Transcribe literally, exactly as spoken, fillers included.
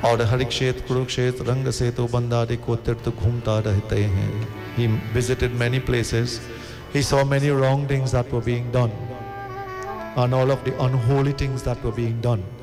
और हरिक्षेत्र कुरुक्षेत्र रंग सेतु बंदारे को तीर्थ घूमता रहते हैं. He visited many places. He saw many wrong things that were being done and all of the unholy things that were being done.